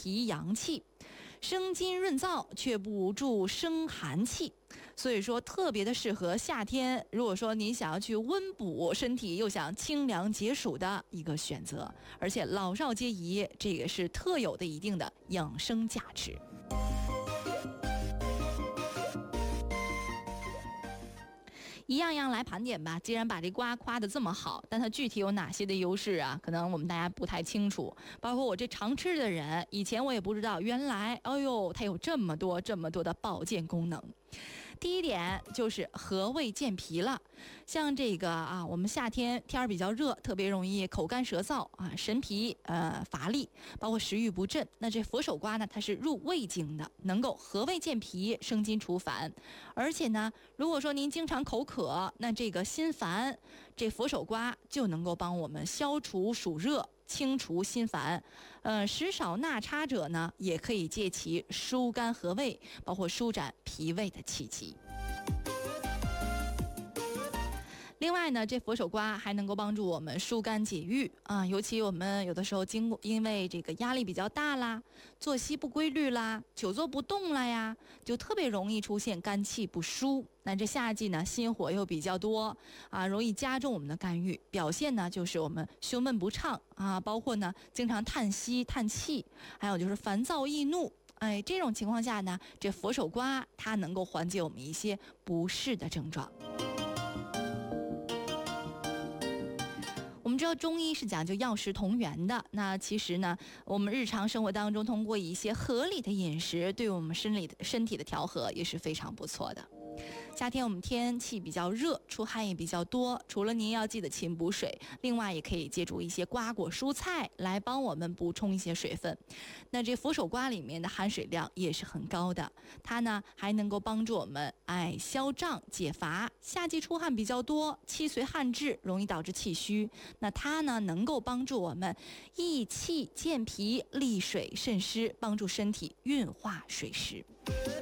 脾阳气，生津润燥却不助生寒气，所以说特别的适合夏天。如果说您想要去温补身体，又想清凉解暑的一个选择，而且老少皆宜，这个是特有的一定的养生价值。一样样来盘点吧。既然把这瓜夸得这么好，但它具体有哪些的优势啊？可能我们大家不太清楚。包括我这常吃的人，以前我也不知道，原来它有这么多的保健功能。第一点就是和胃健脾了，像这个啊，我们夏天天儿比较热，特别容易口干舌燥啊，神疲乏力，包括食欲不振。那这佛手瓜呢，它是入胃经的，能够和胃健脾、生津除烦。而且呢，如果说您经常口渴，那这个心烦，这佛手瓜就能够帮我们消除暑热，清除心烦。食少纳差者呢，也可以借其疏肝和胃，包括舒展脾胃的气机。另外呢，这佛手瓜还能够帮助我们疏肝解郁啊，尤其我们有的时候因为这个压力比较大啦，作息不规律啦，久坐不动了呀，就特别容易出现肝气不舒。那这夏季呢，心火又比较多啊，容易加重我们的肝郁，表现呢就是我们胸闷不畅啊，包括呢经常叹息叹气，还有就是烦躁易怒。这种情况下呢，这佛手瓜它能够缓解我们一些不适的症状。我们知道中医是讲究药食同源的，那其实呢，我们日常生活当中通过一些合理的饮食，对我们身体的调和也是非常不错的。夏天我们天气比较热，出汗也比较多，除了您要记得勤补水，另外也可以借助一些瓜果蔬菜来帮我们补充一些水分。那这佛手瓜里面的含水量也是很高的，它呢还能够帮助我们消胀解乏。夏季出汗比较多，气随汗滞，容易导致气虚，那它呢能够帮助我们益气健脾、利水渗湿，帮助身体运化水湿。